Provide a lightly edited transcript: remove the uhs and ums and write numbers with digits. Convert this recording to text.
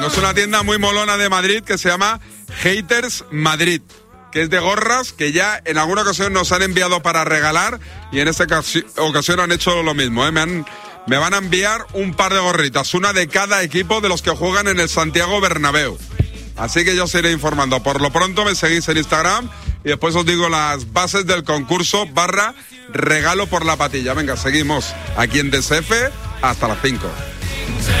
Es una tienda muy molona de Madrid que se llama Haters Madrid, que es de gorras que ya en alguna ocasión nos han enviado para regalar y en esta ocasión han hecho lo mismo, ¿eh? Me van a enviar un par de gorritas, una de cada equipo de los que juegan en el Santiago Bernabéu. Así que yo os iré informando. Por lo pronto me seguís en Instagram y después os digo las bases del concurso / regalo por la patilla. Venga, seguimos aquí en DSF hasta las 5.